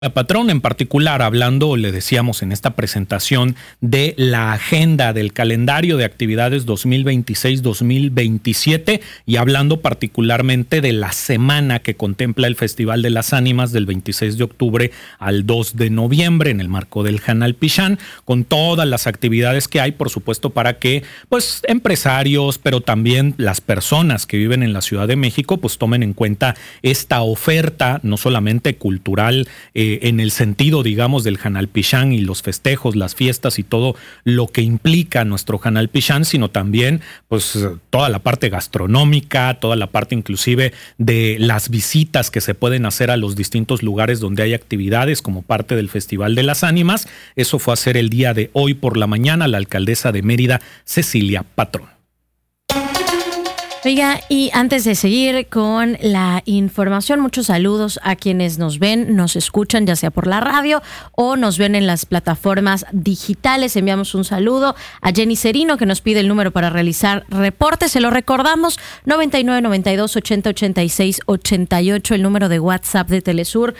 Patrón, en particular, hablando, le decíamos en esta presentación, de la agenda del calendario de actividades 2026-2027 y hablando particularmente de la semana que contempla el Festival de las Ánimas del 26 de octubre al 2 de noviembre en el marco del Hanal Pichán, con todas las actividades que hay, por supuesto, para que pues empresarios, pero también las personas que viven en la Ciudad de México, pues tomen en cuenta esta oferta, no solamente cultural, en el sentido, digamos, del Hanal Pichán y los festejos, las fiestas y todo lo que implica nuestro Hanal Pichán, sino también pues toda la parte gastronómica, toda la parte inclusive de las visitas que se pueden hacer a los distintos lugares donde hay actividades como parte del Festival de las Ánimas. Eso fue a hacer el día de hoy por la mañana la alcaldesa de Mérida, Cecilia Patrón. Oiga, y antes de seguir con la información, muchos saludos a quienes nos ven, nos escuchan, ya sea por la radio o nos ven en las plataformas digitales. Enviamos un saludo a Jenny Cerino, que nos pide el número para realizar reportes. Se lo recordamos, 9992-8086-88, el número de WhatsApp de Telesur,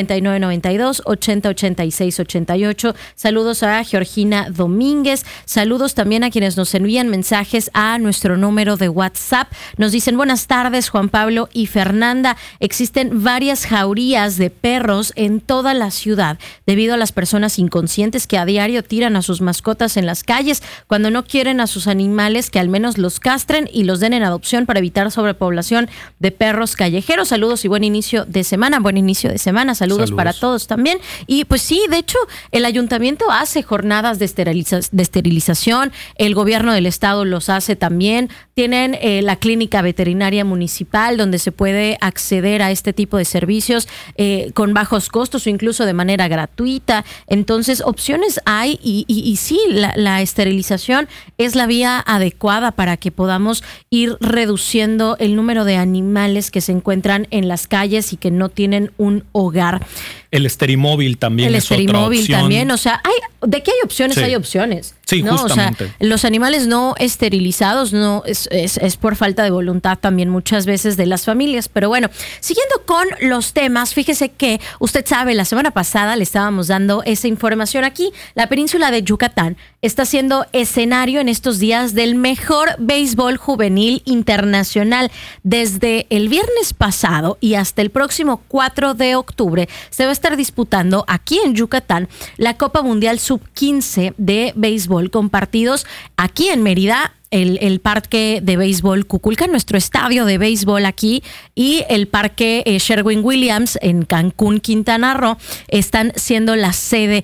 9992-8086-88. Saludos a Georgina Domínguez. Saludos también a quienes nos envían mensajes a nuestro número de WhatsApp. Nos dicen: buenas tardes, Juan Pablo y Fernanda. Existen varias jaurías de perros en toda la ciudad debido a las personas inconscientes que a diario tiran a sus mascotas en las calles. Cuando no quieren a sus animales, que al menos los castren y los den en adopción para evitar sobrepoblación de perros callejeros. Saludos y buen inicio de semana. Buen inicio de semana. Saludos para todos también. Y pues sí, de hecho, el ayuntamiento hace jornadas de esterilización. El gobierno del estado los hace también. Tienen la clínica veterinaria municipal donde se puede acceder a este tipo de servicios con bajos costos o incluso de manera gratuita. Entonces, opciones hay y sí, la esterilización es la vía adecuada para que podamos ir reduciendo el número de animales que se encuentran en las calles y que no tienen un hogar. El esterimóvil también es otra opción. También, o sea, ¿de qué hay opciones? Sí. Hay opciones. Sí, ¿no? Justamente. O sea, los animales no esterilizados no es por falta de voluntad también muchas veces de las familias. Pero bueno, siguiendo con los temas, fíjese que usted sabe, la semana pasada le estábamos dando esa información aquí. La península de Yucatán está siendo escenario en estos días del mejor béisbol juvenil internacional. Desde el viernes pasado y hasta el próximo 4 de octubre se va a estar disputando aquí en Yucatán la Copa Mundial Sub-15 de béisbol, con partidos aquí en Mérida, el parque de béisbol Cuculcán, nuestro estadio de béisbol aquí, y el parque Sherwin-Williams en Cancún, Quintana Roo, están siendo la sede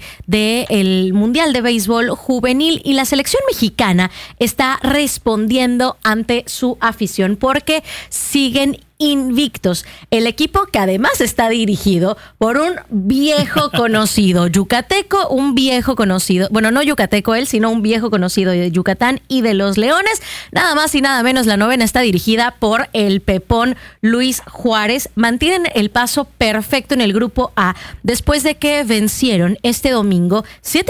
del Mundial de Béisbol Juvenil, y la selección mexicana está respondiendo ante su afición porque siguen invictos. El equipo, que además está dirigido por un viejo conocido yucateco, un viejo conocido, bueno, no yucateco él, sino un viejo conocido de Yucatán y de los Leones, nada más y nada menos. La novena está dirigida por el Pepón Luis Juárez. Mantienen el paso perfecto en el grupo A después de que vencieron este domingo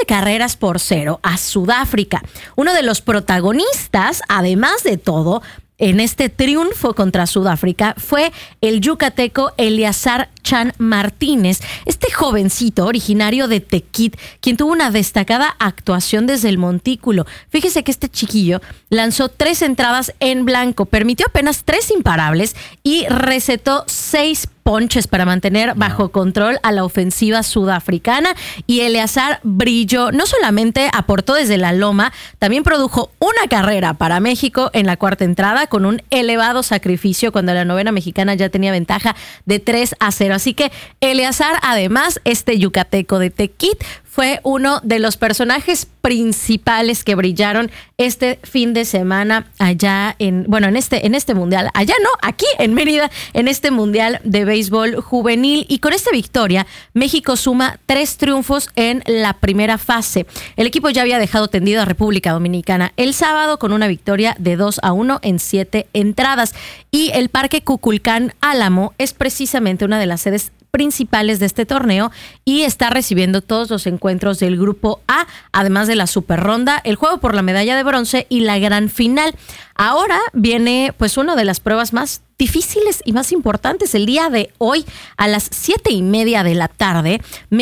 7-0 a Sudáfrica. Uno de los protagonistas, además de todo, en este triunfo contra Sudáfrica fue el yucateco Eleazar Chan Martínez, este jovencito originario de Tequit, quien tuvo una destacada actuación desde el montículo. Fíjese que este chiquillo lanzó 3 entradas en blanco, permitió apenas 3 imparables y recetó 6 ponches para mantener bajo control a la ofensiva sudafricana. Y Eleazar brilló, no solamente aportó desde la loma, también produjo una carrera para México en la cuarta entrada con un elevado sacrificio cuando la novena mexicana ya tenía ventaja de 3-0. Así que Eleazar, además, este yucateco de Tequit, fue uno de los personajes principales que brillaron este fin de semana allá en este mundial. Allá no, aquí en Mérida, en este mundial de béisbol juvenil. Y con esta victoria, México suma 3 triunfos en la primera fase. El equipo ya había dejado tendido a República Dominicana el sábado con una victoria de 2-1 en 7 entradas. Y el Parque Cuculcán Álamo es precisamente una de las sedes principales de este torneo y está recibiendo todos los encuentros del Grupo A, además de la Super Ronda, el juego por la medalla de bronce y la gran final. Ahora viene pues una de las pruebas más difíciles y más importantes el día de hoy a las 7:30 de la tarde.